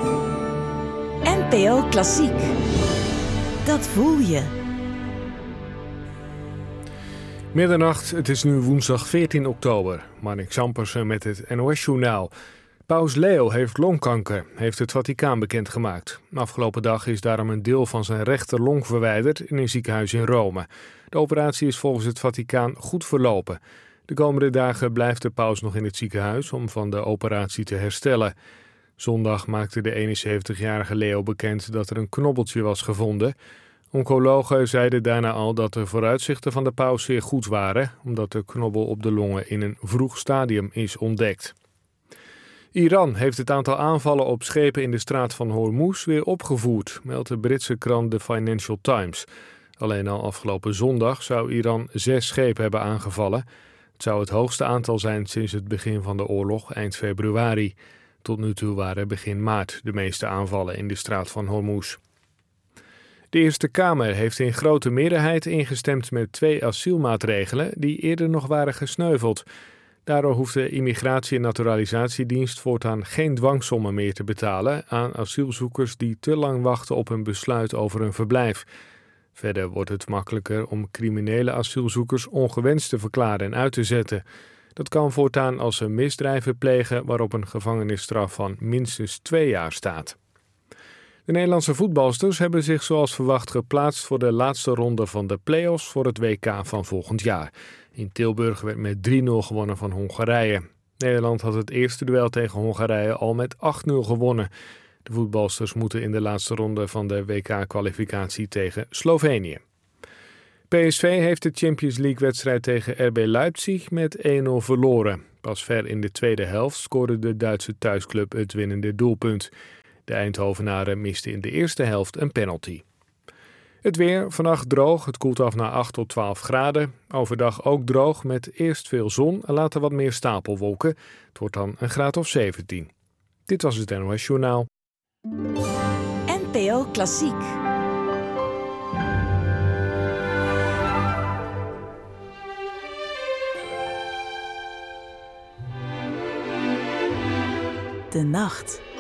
NPO Klassiek. Dat voel je. Middernacht, het is nu woensdag 14 oktober. Marnik Zampersen met het NOS-journaal. Paus Leo heeft longkanker, heeft het Vaticaan bekendgemaakt. Afgelopen dag is daarom een deel van zijn rechterlong verwijderd in een ziekenhuis in Rome. De operatie is volgens het Vaticaan goed verlopen. De komende dagen blijft de paus nog in het ziekenhuis om van de operatie te herstellen. Zondag maakte de 71-jarige Leo bekend dat er een knobbeltje was gevonden. Oncologen zeiden daarna al dat de vooruitzichten van de paus zeer goed waren, omdat de knobbel op de longen in een vroeg stadium is ontdekt. Iran heeft het aantal aanvallen op schepen in de straat van Hormuz weer opgevoerd, meldt de Britse krant The Financial Times. Alleen al afgelopen zondag zou Iran 6 schepen hebben aangevallen. Het zou het hoogste aantal zijn sinds het begin van de oorlog eind februari. Tot nu toe waren begin maart de meeste aanvallen in de straat van Hormuz. De Eerste Kamer heeft in grote meerderheid ingestemd met 2 asielmaatregelen die eerder nog waren gesneuveld. Daardoor hoeft de Immigratie- en Naturalisatiedienst voortaan geen dwangsommen meer te betalen aan asielzoekers die te lang wachten op een besluit over een verblijf. Verder wordt het makkelijker om criminele asielzoekers ongewenst te verklaren en uit te zetten. Dat kan voortaan als ze misdrijven plegen waarop een gevangenisstraf van minstens 2 jaar staat. De Nederlandse voetbalsters hebben zich zoals verwacht geplaatst voor de laatste ronde van de play-offs voor het WK van volgend jaar. In Tilburg werd met 3-0 gewonnen van Hongarije. Nederland had het eerste duel tegen Hongarije al met 8-0 gewonnen. De voetbalsters moeten in de laatste ronde van de WK-kwalificatie tegen Slovenië. PSV heeft de Champions League-wedstrijd tegen RB Leipzig met 1-0 verloren. Pas ver in de tweede helft scoorde de Duitse thuisclub het winnende doelpunt. De Eindhovenaren misten in de eerste helft een penalty. Het weer, vannacht droog, het koelt af naar 8 tot 12 graden. Overdag ook droog met eerst veel zon en later wat meer stapelwolken. Het wordt dan een graad of 17. Dit was het NOS Journaal. NPO Klassiek. De nacht.